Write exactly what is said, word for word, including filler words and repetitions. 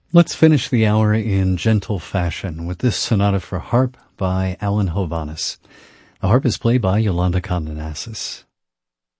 Let's finish the hour in gentle fashion with this sonata for harp by Alan Hovhaness. The harp is played by Yolanda Condenassis.